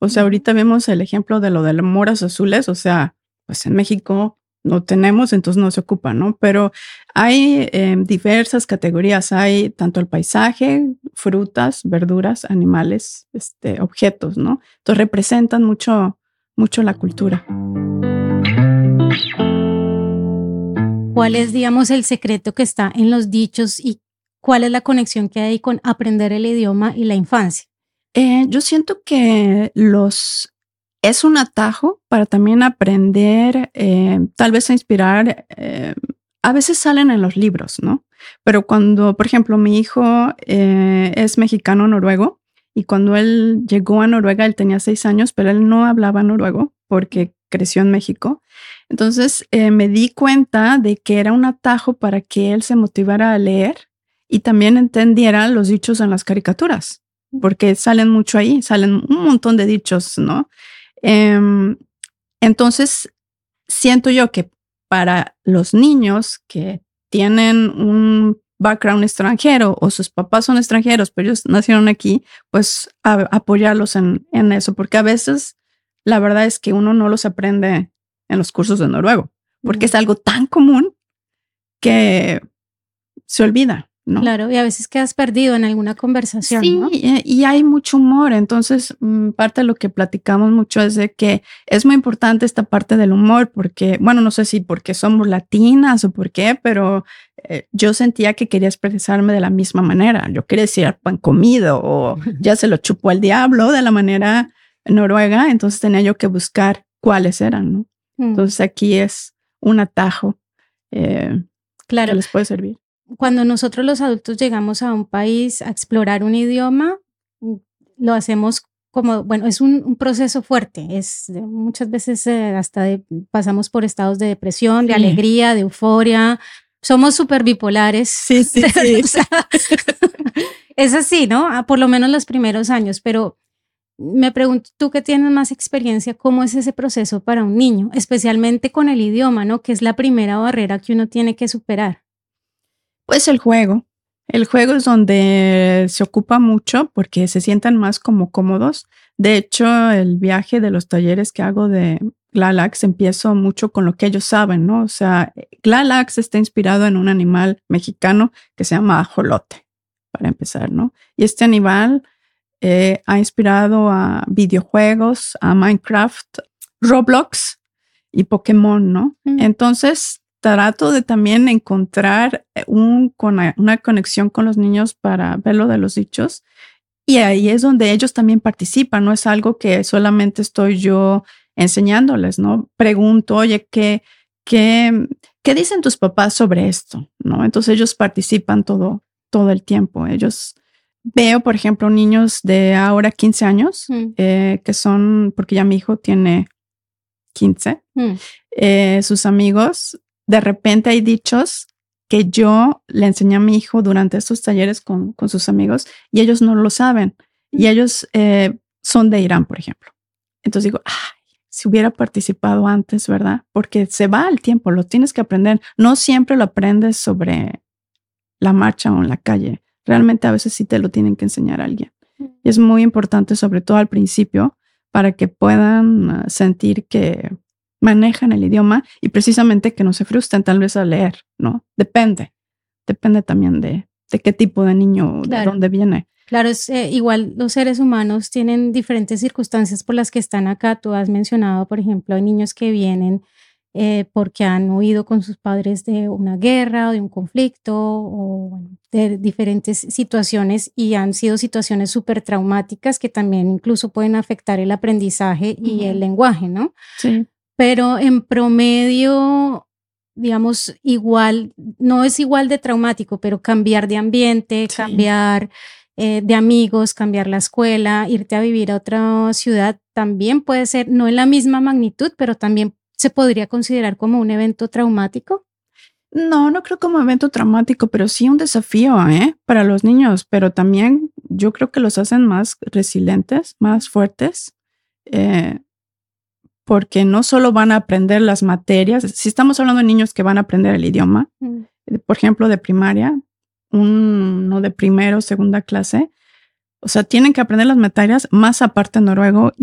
O sea, ahorita vemos el ejemplo de lo de las moras azules, o sea, pues en México no tenemos, entonces no se ocupa, ¿no? Pero hay diversas categorías, hay tanto el paisaje, frutas, verduras, animales, objetos, ¿no? Entonces representan mucho la cultura. ¿Cuál es, digamos, el secreto que está en los dichos y cuál es la conexión que hay con aprender el idioma y la infancia? Yo siento que es un atajo para también aprender, tal vez a inspirar. A veces salen en los libros, ¿no? Pero cuando, por ejemplo, mi hijo es mexicano-noruego y cuando él llegó a Noruega, él tenía 6 años, pero él no hablaba noruego porque creció en México. Entonces me di cuenta de que era un atajo para que él se motivara a leer y también entendiera los dichos en las caricaturas, porque salen mucho ahí, salen un montón de dichos, ¿no? Entonces, siento yo que para los niños que tienen un background extranjero o sus papás son extranjeros, pero ellos nacieron aquí, pues apoyarlos en eso, porque a veces la verdad es que uno no los aprende en los cursos de noruego, porque es algo tan común que se olvida, ¿no? Claro, y a veces quedas perdido en alguna conversación, sí, ¿no? y hay mucho humor. Entonces, parte de lo que platicamos mucho es de que es muy importante esta parte del humor porque, bueno, no sé si porque somos latinas o por qué, pero yo sentía que quería expresarme de la misma manera. Yo quería decir pan comido o ya se lo chupó el diablo de la manera noruega. Entonces tenía yo que buscar cuáles eran, ¿no? Entonces aquí es un atajo claro, que les puede servir. Cuando nosotros los adultos llegamos a un país a explorar un idioma, lo hacemos como, bueno, es un proceso fuerte, muchas veces pasamos por estados de depresión, de alegría, de euforia, somos súper bipolares. Sí. O sea, es así, ¿no? Por lo menos los primeros años, pero me pregunto, tú que tienes más experiencia, ¿cómo es ese proceso para un niño? Especialmente con el idioma, ¿no? Que es la primera barrera que uno tiene que superar. Pues el juego. El juego es donde se ocupa mucho porque se sientan más como cómodos. De hecho, el viaje de los talleres que hago de Glalax empiezo mucho con lo que ellos saben, ¿no? O sea, Glalax está inspirado en un animal mexicano que se llama ajolote, para empezar, ¿no? Y este animal ha inspirado a videojuegos, a Minecraft, Roblox y Pokémon, ¿no? Entonces, trato de también encontrar una conexión con los niños para ver lo de los dichos. Y ahí es donde ellos también participan, no es algo que solamente estoy yo enseñándoles, ¿no? Pregunto, oye, ¿qué dicen tus papás sobre esto? ¿No? Entonces ellos participan todo el tiempo. Veo, por ejemplo, niños de ahora 15 años, que son, porque ya mi hijo tiene 15, sus amigos, de repente hay dichos que yo le enseñé a mi hijo durante estos talleres con sus amigos y ellos no lo saben. Y ellos son de Irán, por ejemplo. Entonces digo, si hubiera participado antes, ¿verdad? Porque se va el tiempo, lo tienes que aprender. No siempre lo aprendes sobre la marcha o en la calle. Realmente a veces sí te lo tienen que enseñar a alguien. Y es muy importante, sobre todo al principio, para que puedan sentir que manejan el idioma y precisamente que no se frustren tal vez al leer, ¿no? Depende también de qué tipo de niño, de dónde viene. Claro, es igual los seres humanos tienen diferentes circunstancias por las que están acá. Tú has mencionado, por ejemplo, hay niños que vienen porque han huido con sus padres de una guerra o de un conflicto o bueno, de diferentes situaciones y han sido situaciones súper traumáticas que también incluso pueden afectar el aprendizaje y el lenguaje, ¿no? Sí. Pero en promedio, digamos, no es igual de traumático, pero cambiar de ambiente, Sí. cambiar de amigos, cambiar la escuela, irte a vivir a otra ciudad, también puede ser, no en la misma magnitud, pero también se podría considerar como un evento traumático. No creo como evento traumático, pero sí un desafío, para los niños, pero también yo creo que los hacen más resilientes, más fuertes, porque no solo van a aprender las materias, si estamos hablando de niños que van a aprender el idioma, por ejemplo, de primaria, uno de primero o segunda clase, o sea, tienen que aprender las materias más aparte noruego